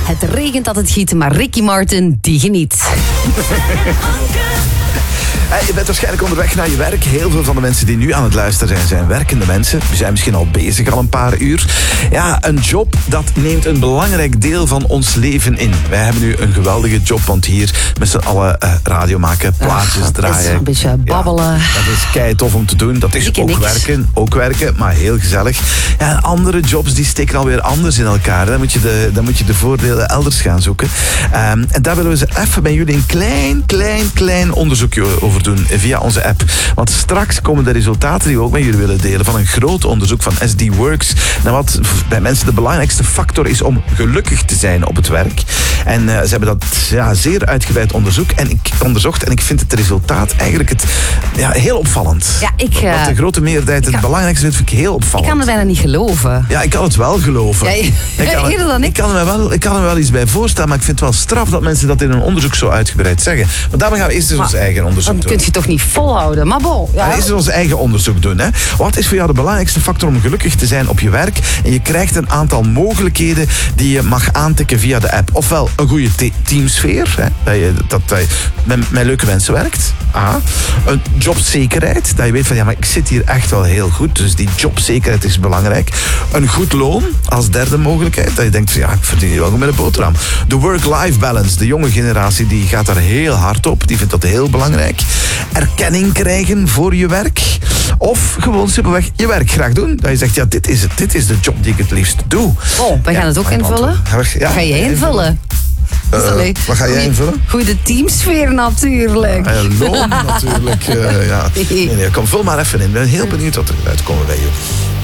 Het regent dat het giet, maar Ricky Martin, die geniet. Je bent waarschijnlijk onderweg naar je werk. Heel veel van de mensen die nu aan het luisteren zijn werkende mensen. We zijn misschien al bezig al een paar uur. Ja, een job, dat neemt een belangrijk deel van ons leven in. Wij hebben nu een geweldige job, want hier met z'n allen radio maken, plaatjes draaien. Is een beetje babbelen. Ja, dat is kei tof om te doen. Dat is ook werken, maar heel gezellig. Ja, andere jobs die steken alweer anders in elkaar. Dan moet je de voordelen elders gaan zoeken. En daar willen we ze even bij jullie een klein onderzoekje over doen via onze app. Want straks komen de resultaten die we ook met jullie willen delen van een groot onderzoek van SD Works naar wat bij mensen de belangrijkste factor is om gelukkig te zijn op het werk. En ze hebben dat zeer uitgebreid onderzocht en ik vind het resultaat eigenlijk heel opvallend. Ja, wat de grote meerderheid het belangrijkste vindt, vind ik heel opvallend. Ik kan het bijna niet geloven. Ja, ik kan het wel geloven. Eerder dan ik. Ik kan er wel iets bij voorstellen, maar ik vind het wel straf dat mensen dat in een onderzoek zo uitgebreid zeggen. Maar daarom gaan we eerst eens ons eigen onderzoek doen. Dat kun je toch niet volhouden, maar bon. Ja. Eerst eens ons eigen onderzoek doen. Hè. Wat is voor jou de belangrijkste factor om gelukkig te zijn op je werk? En je krijgt een aantal mogelijkheden die je mag aantikken via de app. Ofwel een goede teamsfeer, hè, dat je met leuke mensen werkt. Een jobzekerheid, dat je weet van maar ik zit hier echt wel heel goed, dus die jobzekerheid is belangrijk. Een goed loon als derde mogelijkheid, dat je denkt van ik verdien hier wel goed met een boterham. De work-life balance, de jonge generatie die gaat daar heel hard op, die vindt dat heel belangrijk. Erkenning krijgen voor je werk. Of gewoon simpelweg je werk graag doen. Dat je zegt, dit is de job die ik het liefst doe. We gaan het ook invullen. Ja, ga je invullen? Wat ga jij invullen? Goede teamsfeer natuurlijk. Loon natuurlijk. Nee, kom vul maar even in. Ik ben heel benieuwd wat er uitkomt bij jullie.